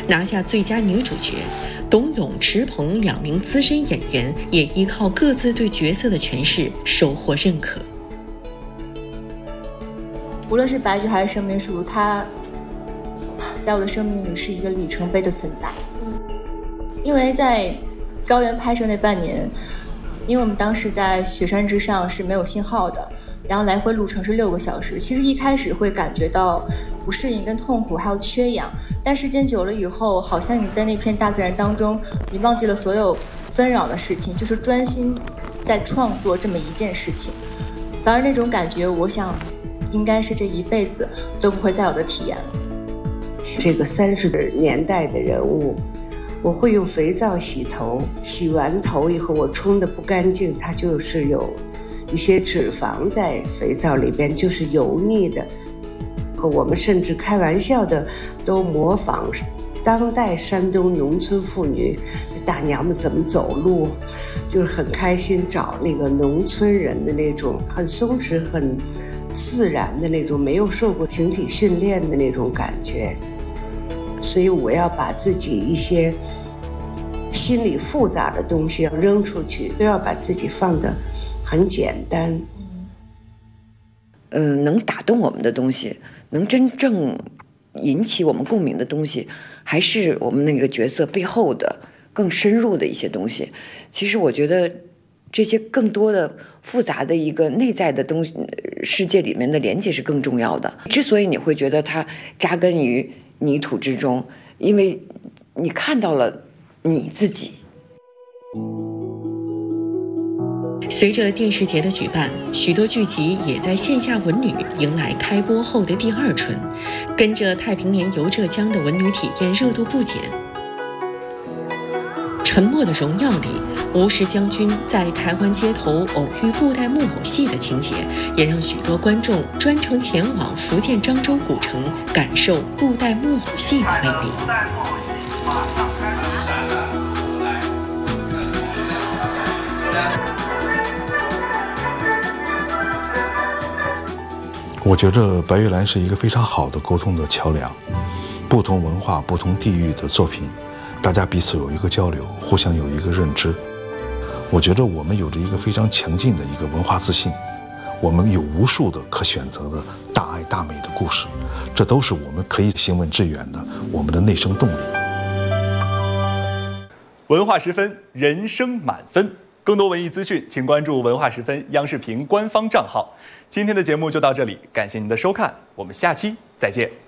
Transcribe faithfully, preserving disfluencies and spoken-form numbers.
拿下最佳女主角。董永、池鹏两名资深演员也依靠各自对角色的诠释收获认可。 无论是白菊还是生命树，它在我的生命里是一个里程碑的存在。因为在高原拍摄那半年，因为我们当时在雪山之上是没有信号的，然后来回路程是六个小时。其实一开始会感觉到不适应跟痛苦，还有缺氧，但时间久了以后，好像你在那片大自然当中，你忘记了所有纷扰的事情，就是专心在创作这么一件事情。反而那种感觉，我想应该是这一辈子都不会再有的体验了。 这个三十年代的人物，我会用肥皂洗头，洗完头以后我冲得不干净，它就是有一些脂肪在肥皂里边，就是油腻的。我们甚至开玩笑的都模仿当代山东农村妇女大娘们怎么走路，就是很开心，找那个农村人的那种很松弛很自然的那种没有受过形体训练的那种感觉。所以我要把自己一些心理复杂的东西要扔出去，都要把自己放得很简单。 嗯、呃，能打动我们的东西，能真正引起我们共鸣的东西，还是我们那个角色背后的更深入的一些东西。其实我觉得这些更多的复杂的一个内在的东西世界里面的连接是更重要的。之所以你会觉得它扎根于泥土之中，因为你看到了你自己。 随着电视节的举办，许多剧集也在线下文旅迎来开播后的第二春。跟着太平年游浙江的文旅体验热度不减。《沉默的荣耀》里，吴石将军在台湾街头偶遇布袋木偶戏的情节，也让许多观众专程前往福建漳州古城，感受布袋木偶戏的魅力。 我觉着白玉兰是一个非常好的沟通的桥梁，不同文化、不同地域的作品，大家彼此有一个交流，互相有一个认知。我觉着我们有着一个非常强劲的一个文化自信，我们有无数的可选择的大爱大美的故事，这都是我们可以行文致远的我们的内生动力。 文化十分，人生满分。更多文艺资讯，请关注文化十分央视频官方账号。今天的节目就到这里，感谢您的收看，我们下期再见。